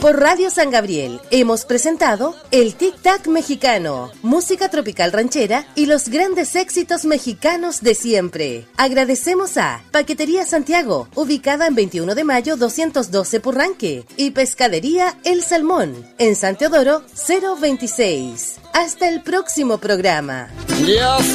Por Radio San Gabriel hemos presentado el Tic Tac Mexicano, música tropical ranchera y los grandes éxitos mexicanos de siempre. Agradecemos a Paquetería Santiago, ubicada en 21 de mayo 212 Purranque, y Pescadería El Salmón, en San Teodoro 026. Hasta el próximo programa.